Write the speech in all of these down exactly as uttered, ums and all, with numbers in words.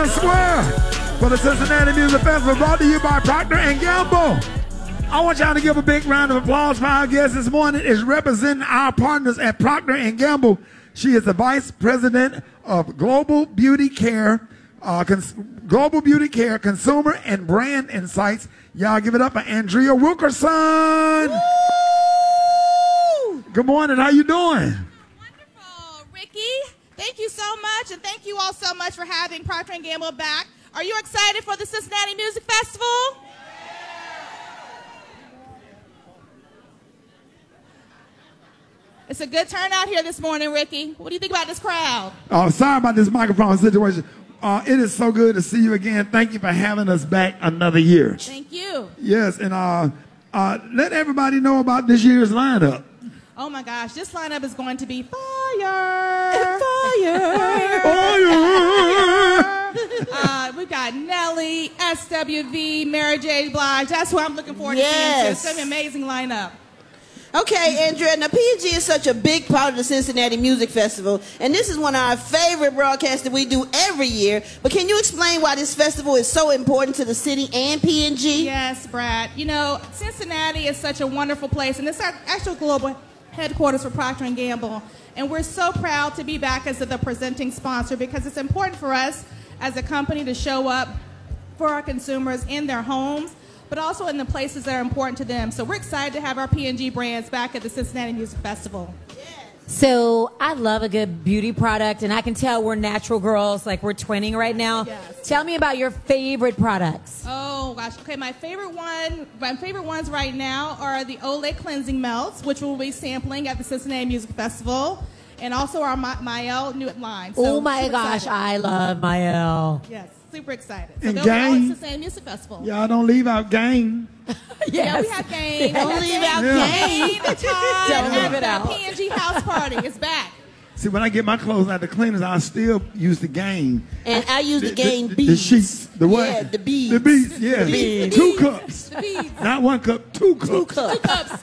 Center Square for the Cincinnati Music Festival, brought to you by Procter and Gamble. I want y'all to give a big round of applause for our guest this morning. Is representing our partners at Procter and Gamble. She is the Vice President of Global Beauty Care, uh, Cons- Global Beauty Care, Consumer and Brand Insights. Y'all give it up for Andrea Wilkerson. Woo! Good morning. How you doing? Wonderful, Ricky. Thank you so much, and thank you all so much for having Procter and Gamble back. Are you excited for the Cincinnati Music Festival? It's a good turnout here this morning, Ricky. What do you think about this crowd? Oh, sorry about this microphone situation. Uh, it is so good to see you again. Thank you for having us back another year. Thank you. Yes, and uh, uh, let everybody know about this year's lineup. Oh my gosh, this lineup is going to be fire! Fire! Fire! uh, we've got Nelly, S W V, Mary J. Blige. That's who I'm looking forward to yes. seeing. It's an amazing lineup. Okay, Andrea, now P and G is such a big part of the Cincinnati Music Festival, and this is one of our favorite broadcasts that we do every year. But can you explain why this festival is so important to the city and P and G? Yes, Brad. You know, Cincinnati is such a wonderful place, and it's our actual global headquarters for Procter and Gamble. And we're so proud to be back as the presenting sponsor because it's important for us as a company to show up for our consumers in their homes, but also in the places that are important to them. So we're excited to have our P and G brands back at the Cincinnati Music Festival. So I love a good beauty product, and I can tell we're natural girls, like we're twinning right now. Yes. Tell me about your favorite products. Oh gosh, okay, my favorite one, my favorite ones right now are the Olay Cleansing Melts, which we'll be sampling at the Cincinnati Music Festival, and also our Ma- Mael New line. So oh my gosh, excited. I love Mael. Yes, super excited. So And they'll be all at the Gang. Cincinnati Music Festival. Y'all don't leave out Gang. Yeah, we have Game. Don't We have leave Game. out Yeah. Game. The time Don't leave at it the out. P and G House Party is back. See, when I get my clothes out the cleaners, I still use the Gang. And I use the, game the, beads. The sheets. The what? Yeah, the beads. The beads, yeah. The beads. Two cups. The beads. Not one cup, two cups. Two cups. Two cups.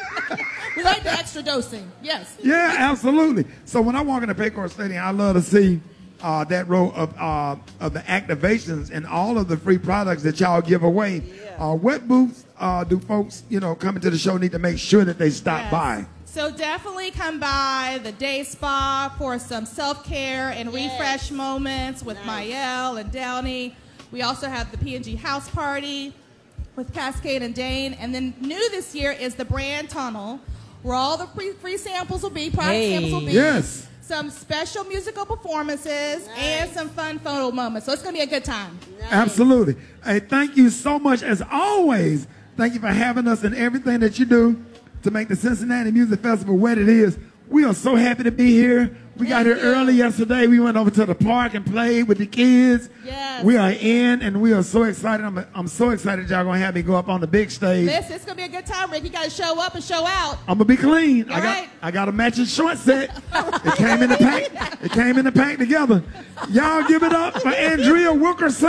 We like the extra dosing. Yes. Yeah, absolutely. So when I walk in the Paycor Stadium, I love to see uh, that row of uh, of the activations and all of the free products that y'all give away. Uh, what booths uh, do folks, you know, coming to the show need to make sure that they stop Yes. by? So definitely come by the Day Spa for some self-care and Yes. refresh moments with Nice. Mael and Downey. We also have the P and G House Party with Cascade and Dane. And then new this year is the Brand Tunnel, where all the free, free samples will be, product Hey. samples will be. Yes. Some special musical performances and some fun photo moments. So it's going to be a good time. Nice. Absolutely. Hey, thank you so much as always. Thank you for having us and everything that you do to make the Cincinnati Music Festival what it is. We are so happy to be here. We got Thank here you. early yesterday. We went over to the park and played with the kids. Yes. We are in, and we are so excited. I'm, I'm so excited y'all going to have me go up on the big stage. This it's going to be a good time, Rick. You got to show up and show out. I'm gonna be clean. I All got right. I got a matching short set. It came in the pack. It came in the pack together. Y'all give it up for Andrea Wilkerson.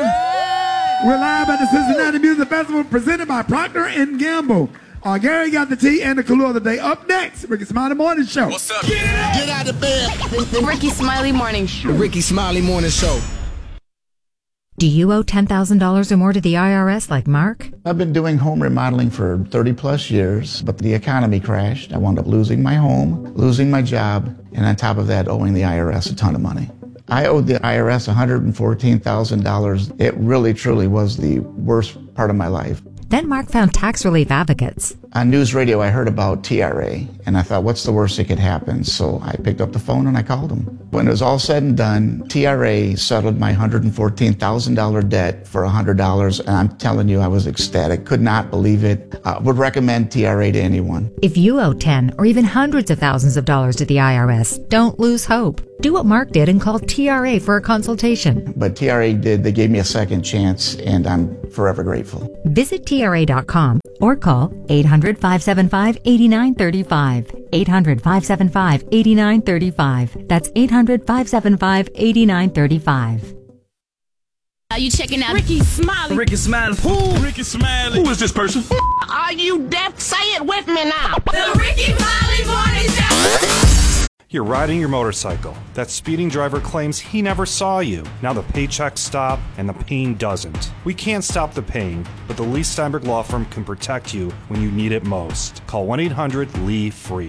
We're live at the Cincinnati Music Festival presented by Procter and Gamble. Uh, Gary got the tea and the clue of the day. Up next, Ricky Smiley Morning Show. What's up? Get out of bed. The Ricky Smiley Morning Show. Ricky Smiley Morning Show. Do you owe ten thousand dollars or more to the I R S like Mark? I've been doing home remodeling for thirty plus years, but the economy crashed. I wound up losing my home, losing my job, and on top of that, owing the I R S a ton of money. I owed the I R S one hundred fourteen thousand dollars. It really, truly was the worst part of my life. Then Mark found tax relief advocates. On news radio, I heard about T R A, and I thought, what's the worst that could happen? So I picked up the phone and I called them. When it was all said and done, T R A settled my one hundred fourteen thousand dollars debt for one hundred dollars, and I'm telling you, I was ecstatic. Could not believe it. I would recommend T R A to anyone. If you owe ten or even hundreds of thousands of dollars to the I R S, don't lose hope. Do what Mark did and call T R A for a consultation. But T R A did, they gave me a second chance, and I'm forever grateful. Visit T R A dot com or call eight hundred, five seven five, eight nine three five. eight hundred, five seven five, eight nine three five. That's eight hundred, five seven five, eight nine three five. Are you checking out Ricky Smiley? Ricky Smiley. Who? Ricky Smiley. Who is this person? Are you deaf? Say it with me now. The Ricky Smiley Morning Show. You're riding your motorcycle. That speeding driver claims he never saw you. Now the paychecks stop and the pain doesn't. We can't stop the pain, but the Lee Steinberg Law Firm can protect you when you need it most. Call one eight hundred Lee free.